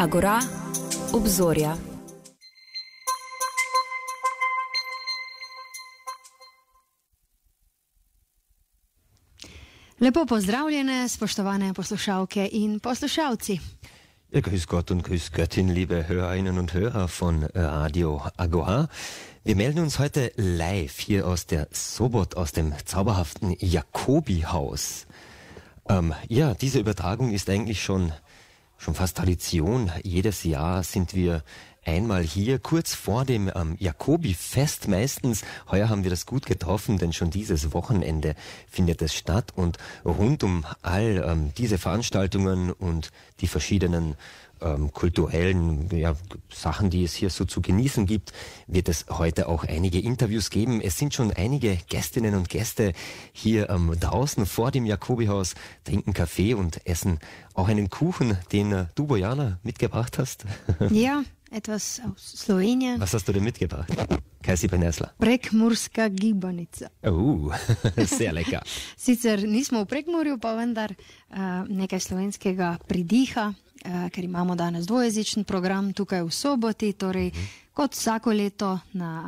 Agora, obzorja. Lepo pozdravljene, spoštovane poslušalke in poslušalci. Ja, grüß Gott und grüß Göttin, liebe Hörerinnen und Hörer von Radio Agora. Wir melden uns heute live hier aus der Sobot, aus dem zauberhaften Jakobi-Haus. Ja, diese Übertragung ist eigentlich schon fast Tradition. Jedes Jahr sind wir einmal hier, kurz vor dem Jakobi-Fest meistens. Heuer haben wir das gut getroffen, denn schon dieses Wochenende findet es statt. Und rund um all diese Veranstaltungen und die verschiedenen kulturellen Sachen, die es hier so zu genießen gibt, wird es heute auch einige Interviews geben. Es sind schon einige Gästinnen und Gäste hier draußen vor dem Jakobi-Haus, trinken Kaffee und essen auch einen Kuchen, den du, Bojana, mitgebracht hast. Ja, etwas aus Slowenien. Was hast du denn mitgebracht? Kaj si prinesla? Prekmurska gibanica. Sehr lecker. Sicer nismo v Prekmurju, pa vendar nekaj slovenskega pridiha, ker imamo danes dvojezičen program tukaj v Soboti, torej kot vsako leto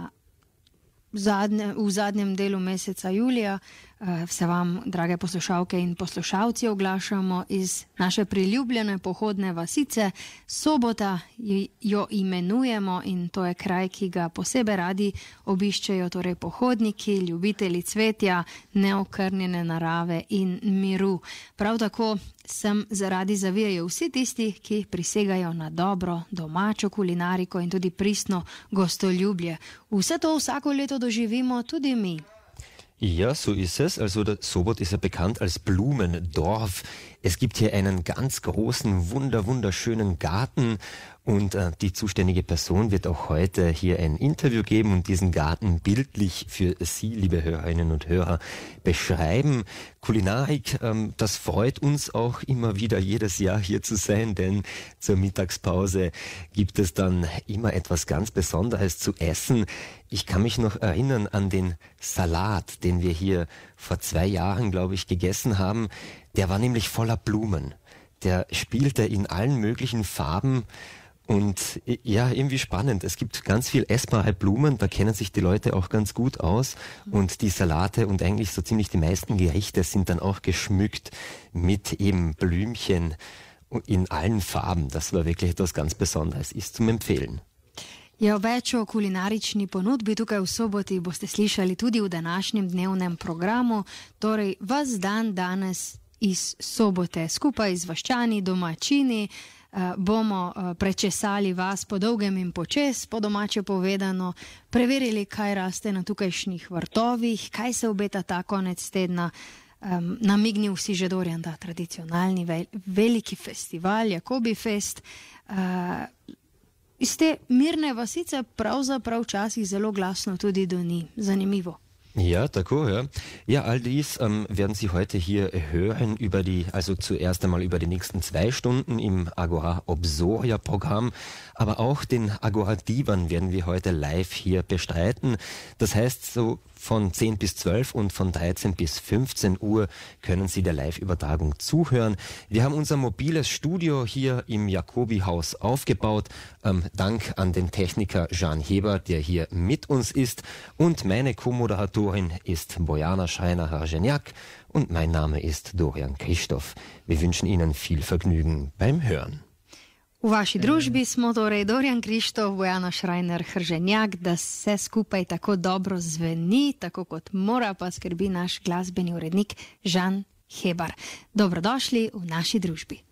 v zadnjem delu meseca julija se vam, drage poslušalke in poslušalci, oglašamo iz naše priljubljene pohodne vasice. Sobota jo imenujemo in to je kraj, ki ga posebej radi obiščejo, torej pohodniki, ljubitelji cvetja, neokrnjene narave in miru. Prav tako sem zaradi zavijajo vsi tisti, ki prisegajo na dobro domačo kulinariko in tudi pristno gostoljubje. Vse to vsako leto doživimo tudi mi. Ja, so ist es. Also der Sobot ist ja bekannt als Blumendorf. Es gibt hier einen ganz großen, wunderschönen Garten und die zuständige Person wird auch heute hier ein Interview geben und diesen Garten bildlich für Sie, liebe Hörerinnen und Hörer, beschreiben. Kulinarik, das freut uns auch immer wieder jedes Jahr hier zu sein, denn zur Mittagspause gibt es dann immer etwas ganz Besonderes zu essen. Ich kann mich noch erinnern an den Salat, den wir hier vor 2 Jahren, glaube ich, gegessen haben. Der war nämlich voller Blumen. Der spielte in allen möglichen Farben und ja, irgendwie spannend. Es gibt ganz viel essbare Blumen, da kennen sich die Leute auch ganz gut aus und die Salate und eigentlich so ziemlich die meisten Gerichte sind dann auch geschmückt mit eben Blümchen in allen Farben. Das war wirklich etwas ganz Besonderes, ist zum Empfehlen. Ja, več o kulinarični ponudbi tukaj v Soboti boste slišali tudi v današnjem dnevnem programu, torej vas dan danes iz Sobote. Skupaj z vaščani, domačini bomo prečesali vas po dolgem in počes, po domače povedano, preverili, kaj raste na tukajšnjih vrtovih, kaj se obeta ta konec tedna. Namignil si že Dorjan, ta tradicionalni veliki festival, Jakobi Fest. Iz te mirne vasice pravzaprav včasih zelo glasno tudi doni. Zanimivo. Ja, tako, ja. Ja, all dies werden Sie heute hier hören also zuerst einmal über die nächsten 2 Stunden im Agora Obzorja Programm, aber auch den Agora Divan werden wir heute live hier bestreiten. Das heißt, so von 10 bis 12 und von 13 bis 15 Uhr können Sie der Live-Übertragung zuhören. Wir haben unser mobiles Studio hier im Jakobi-Haus aufgebaut. Dank an den Techniker Jan Heber, der hier mit uns ist. Und meine Co-Moderatorin ist Bojana Schreiner-Harženiak und mein Name ist Dorjan Kristof. Wir wünschen Ihnen viel Vergnügen beim Hören. V vaši družbi smo torej Dorjan Kristof, Bojana Šrajner-Hrženjak, da se skupaj tako dobro zveni, tako kot mora, pa skrbi naš glasbeni urednik Jan Hebar. Dobrodošli v naši družbi.